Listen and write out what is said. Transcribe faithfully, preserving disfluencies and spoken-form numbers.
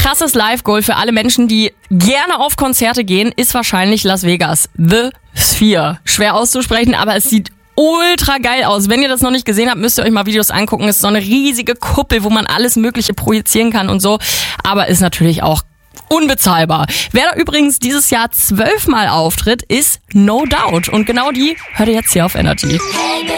krasses Live-Goal für alle Menschen, die gerne auf Konzerte gehen, ist wahrscheinlich Las Vegas. The Sphere. Schwer auszusprechen, aber es sieht ultra geil aus. Wenn ihr das noch nicht gesehen habt, müsst ihr euch mal Videos angucken. Es ist so eine riesige Kuppel, wo man alles Mögliche projizieren kann und so. Aber ist natürlich auch unbezahlbar. Wer da übrigens dieses Jahr zwölfmal auftritt, ist No Doubt. Und genau die hört ihr jetzt hier auf Energy.